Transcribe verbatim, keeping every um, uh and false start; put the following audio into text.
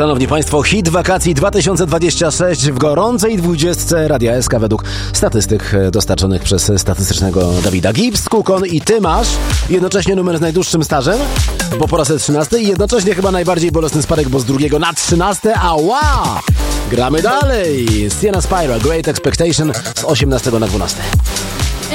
Szanowni Państwo, hit wakacji dwa tysiące dwudziesty szósty w gorącej dwudziestce Radia S K według statystyk dostarczonych przez statystycznego Dawida Gibbs, Kukon i Ty masz. Jednocześnie numer z najdłuższym stażem, bo po raz trzynasty i jednocześnie chyba najbardziej bolesny spadek, bo z drugiego na trzynaste. Ała! Gramy dalej! Sienna Spyro, Great Expectation z osiemnastego na dwunasty.